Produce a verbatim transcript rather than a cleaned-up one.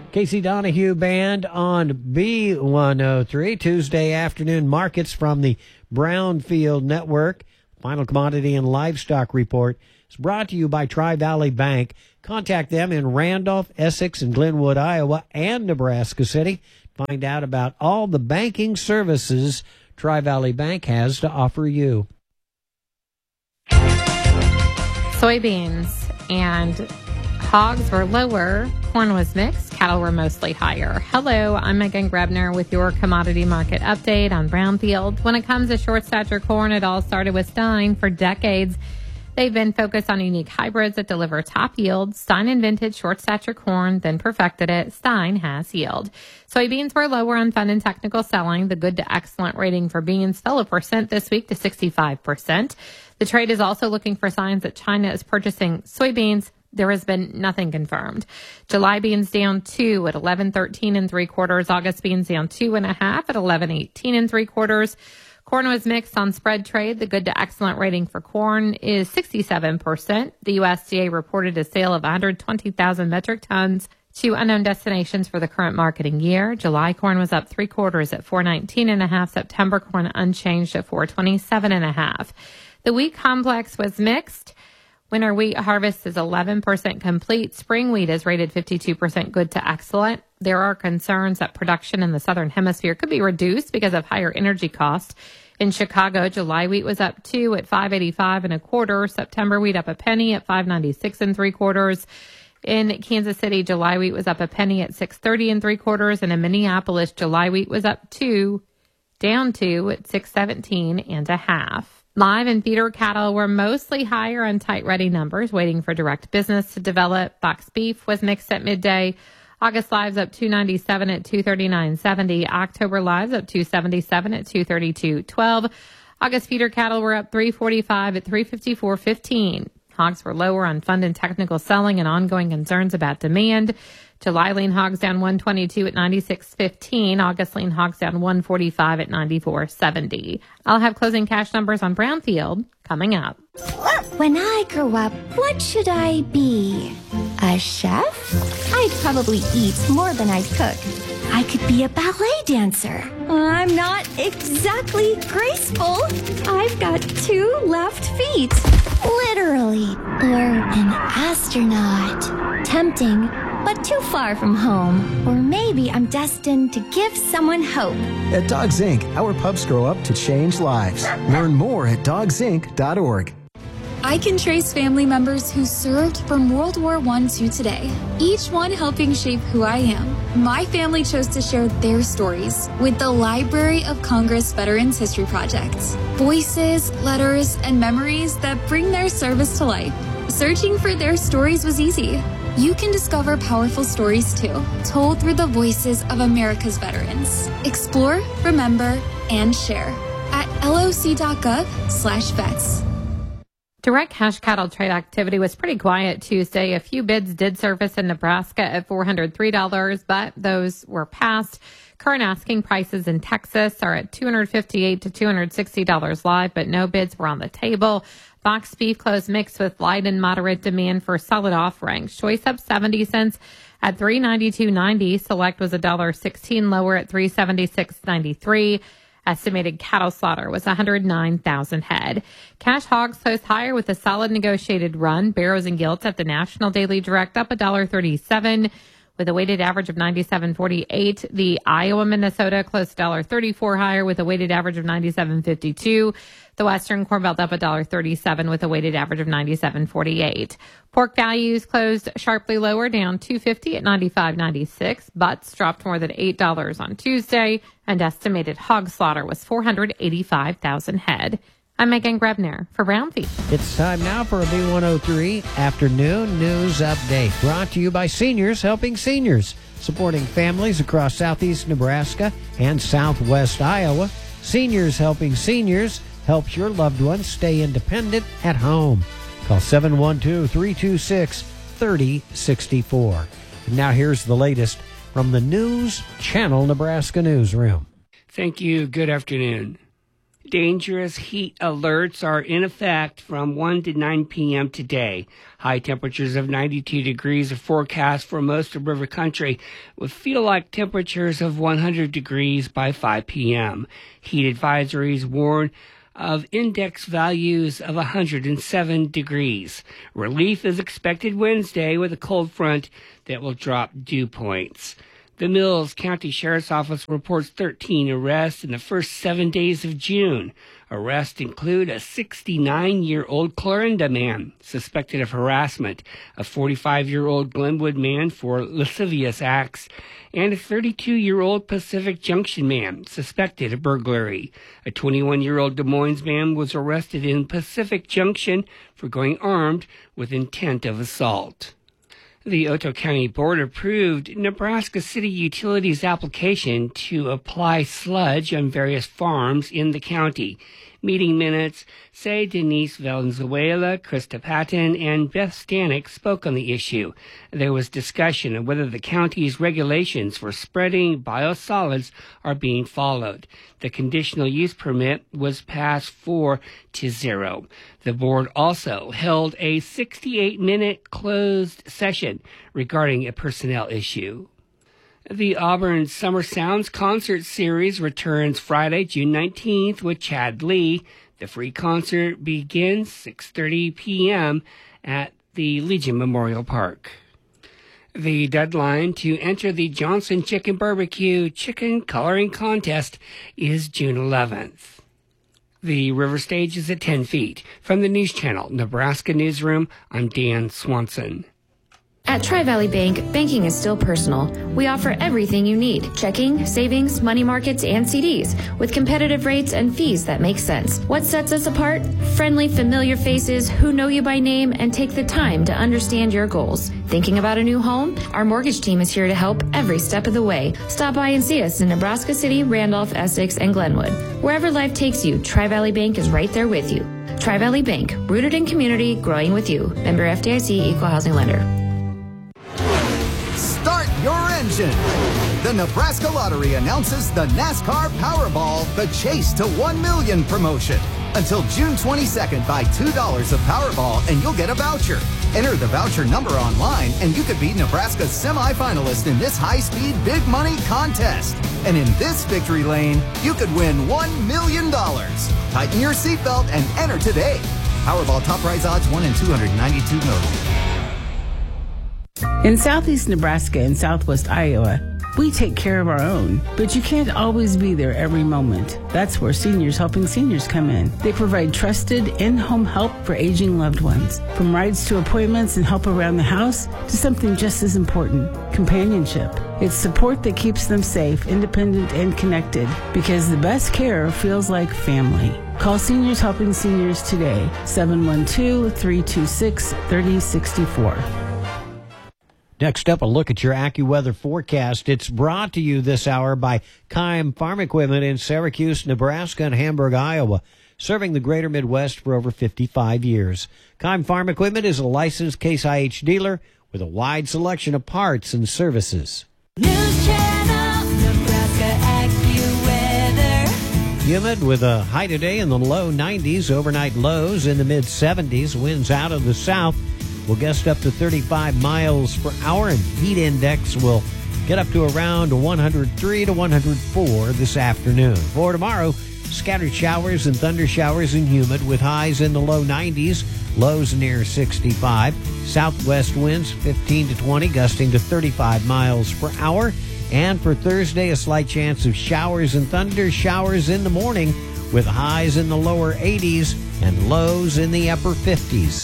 Casey Donahue Band on B one oh three. Tuesday afternoon markets from the Brownfield Network. Final commodity and livestock report is brought to you by Tri-Valley Bank. Contact them in Randolph, Essex, and Glenwood, Iowa, and Nebraska City. Find out about all the banking services Tri-Valley Bank has to offer you. Soybeans and hogs were lower. Corn was mixed. Cattle were mostly higher. Hello, I'm Megan Grebner with your commodity market update on Brownfield. When it comes to short stature corn, it all started with Stein. For decades, they've been focused on unique hybrids that deliver top yield. Stein invented short stature corn, then perfected it. Stein has yield. Soybeans were lower on fun and technical selling. The good to excellent rating for beans fell a percent this week to sixty-five percent. The trade is also looking for signs that China is purchasing soybeans. There has been nothing confirmed. July beans down two at eleven thirteen and three quarters. August beans down two and a half at eleven eighteen and three quarters. Corn was mixed on spread trade. The good to excellent rating for corn is sixty-seven percent. The U S D A reported a sale of one hundred twenty thousand metric tons to unknown destinations for the current marketing year. July corn was up three quarters at four nineteen and a half. September corn unchanged at four twenty-seven and a half. The wheat complex was mixed. Winter wheat harvest is eleven percent complete. Spring wheat is rated fifty-two percent good to excellent. There are concerns that production in the southern hemisphere could be reduced because of higher energy costs. In Chicago, July wheat was up two at five eighty-five and a quarter. September wheat up a penny at five ninety-six and three quarters. In Kansas City, July wheat was up a penny at six thirty and three quarters. And in Minneapolis, July wheat was up two, down two at six seventeen and a half. Live and feeder cattle were mostly higher on tight ready numbers, waiting for direct business to develop. Box beef was mixed at midday. August lives up two ninety-seven at two thirty-nine seventy. October lives up two seventy-seven at two thirty-two twelve. August feeder cattle were up three forty-five at three fifty-four fifteen. Hogs were lower on fund and technical selling and ongoing concerns about demand. July lean hogs down one twenty-two at ninety-six fifteen. August lean hogs down one forty-five at ninety-four seventy. I'll have closing cash numbers on Brownfield coming up. When I grow up, what should I be? A chef? I'd probably eat more than I'd cook. I could be a ballet dancer. I'm not exactly graceful. I've got two left feet. Literally. Or an astronaut. Tempting, but too far from home. Or maybe I'm destined to give someone hope. At Dogs Incorporated, our pups grow up to change lives. Learn more at dogs inc dot org. I can trace family members who served from World War One to today, each one helping shape who I am. My family chose to share their stories with the Library of Congress Veterans History Project. Voices, letters, and memories that bring their service to life. Searching for their stories was easy. You can discover powerful stories too, told through the voices of America's veterans. Explore, remember, and share at loc.gov slash vets. Direct cash cattle trade activity was pretty quiet Tuesday. A few bids did surface in Nebraska at four hundred three dollars, but those were passed. Current asking prices in Texas are at two hundred fifty-eight to two hundred sixty dollars live, but no bids were on the table. Box beef closed mixed with light and moderate demand for solid offerings. Choice up seventy cents at three ninety-two ninety. Select was one dollar sixteen lower at three seventy-six ninety-three. Estimated cattle slaughter was one hundred nine thousand head. Cash hogs closed higher with a solid negotiated run. Barrows and Gilts at the National Daily Direct up one dollar thirty-seven with a weighted average of ninety-seven forty-eight. The Iowa Minnesota closed one dollar thirty-four higher with a weighted average of ninety-seven fifty-two. The Western Corn Belt up one dollar thirty-seven with a weighted average of ninety-seven forty-eight. Pork values closed sharply lower, down two fifty at ninety-five ninety-six. Butts dropped more than eight dollars on Tuesday, and estimated hog slaughter was four hundred eighty-five thousand head. I'm Megan Grebner for Brownfield. It's time now for a B one oh three Afternoon News Update, brought to you by Seniors Helping Seniors, supporting families across southeast Nebraska and southwest Iowa. Seniors Helping Seniors helps your loved ones stay independent at home. Call seven one two, three two six, three oh six four. And now here's the latest from the News Channel Nebraska newsroom. Thank you. Good afternoon. Dangerous heat alerts are in effect from one to nine p.m. today. High temperatures of ninety-two degrees are forecast for most of river country, with feel-like temperatures of one hundred degrees by five p.m. Heat advisories warn of index values of one hundred seven degrees. Relief is expected Wednesday with a cold front that will drop dew points. The Mills County Sheriff's Office reports thirteen arrests in the first seven days of June. Arrests include a sixty-nine-year-old Clarinda man suspected of harassment, a forty-five-year-old Glenwood man for lascivious acts, and a thirty-two-year-old Pacific Junction man suspected of burglary. A twenty-one-year-old Des Moines man was arrested in Pacific Junction for going armed with intent of assault. The Otoe County Board approved Nebraska City Utilities' application to apply sludge on various farms in the county. Meeting minutes say Denise Valenzuela, Krista Patton, and Beth Stanek spoke on the issue. There was discussion of whether the county's regulations for spreading biosolids are being followed. The conditional use permit was passed four to zero. The board also held a sixty-eight minute closed session regarding a personnel issue. The Auburn Summer Sounds Concert Series returns Friday, June nineteenth with Chad Lee. The free concert begins six thirty p.m. at the Legion Memorial Park. The deadline to enter the Johnson Chicken Barbecue Chicken Coloring Contest is June eleventh. The river stage is at ten feet. From the News Channel, Nebraska Newsroom, I'm Dan Swanson. At Tri-Valley Bank, banking is still personal. We offer everything you need: checking, savings, money markets, and C Ds, with competitive rates and fees that make sense. What sets us apart? Friendly, familiar faces who know you by name and take the time to understand your goals. Thinking about a new home? Our mortgage team is here to help every step of the way. Stop by and see us in Nebraska City, Randolph, Essex, and Glenwood. Wherever life takes you, Tri-Valley Bank is right there with you. Tri-Valley Bank, rooted in community, growing with you. Member F D I C, Equal Housing Lender. Start your engine. The Nebraska Lottery announces the NASCAR Powerball The Chase to one million promotion. Until June twenty-second, buy two dollars of Powerball and you'll get a voucher. Enter the voucher number online and you could be Nebraska's semifinalist in this high-speed big money contest. And in this victory lane, you could win one million dollars. Tighten your seatbelt and enter today. Powerball top prize odds one in two hundred ninety-two million. In southeast Nebraska and southwest Iowa, we take care of our own, but you can't always be there every moment. That's where Seniors Helping Seniors come in. They provide trusted in-home help for aging loved ones, from rides to appointments and help around the house to something just as important, companionship. It's support that keeps them safe, independent, and connected, because the best care feels like family. Call Seniors Helping Seniors today, seven one two, three two six, three zero six four. Next up, a look at your AccuWeather forecast. It's brought to you this hour by Keim Farm Equipment in Syracuse, Nebraska, and Hamburg, Iowa, serving the greater Midwest for over fifty-five years. Keim Farm Equipment is a licensed Case I H dealer with a wide selection of parts and services. News Channel, Nebraska AccuWeather. Humid with a high today in the low nineties, overnight lows in the mid seventies, winds out of the south will gust up to thirty-five miles per hour, and heat index will get up to around one hundred three to one hundred four this afternoon. For tomorrow, scattered showers and thunder showers and humid with highs in the low nineties, lows near sixty-five. Southwest winds fifteen to twenty, gusting to thirty-five miles per hour. And for Thursday, a slight chance of showers and thunder showers in the morning with highs in the lower eighties and lows in the upper fifties.